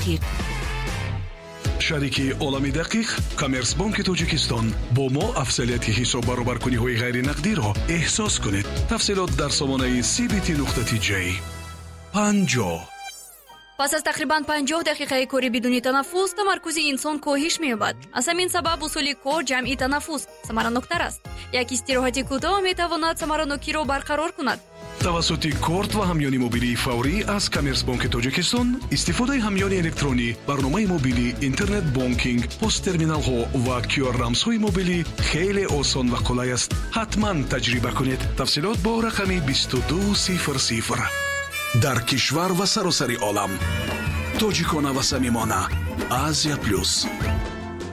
دقیق. شریک عالمی دقیق کامرس بانک تاجیکستان با ما افضلیت حساب برابرکنی‌های غیر نقدی را احساس کنید. تفصیلات در سامانه cbt.j 50. پس از تقریباً 50 دقیقه کاری بدون تنفس تمرکز انسان کاهش می‌یابد. از همین سبب اصول کار جمعی تنفس ثمرانک‌تر است. یک استراحت کوتاه می‌تواند ثمرانکی را برقرار کند. توسط کارت و همیانی موبیلی فوری از کامرس بانک تاجیکستان استفاده همیانی الکترونی، برنامه موبیلی، اینترنت بانکینگ، پست ترمینال ها و QR رمزهای موبیلی خیلی آسان و قلای است. حتما تجربه کنید. تفصیلات با رقم 2200 در کشور و سراسر عالم. تاجیکانه و صمیمانه. آسیا پلوس.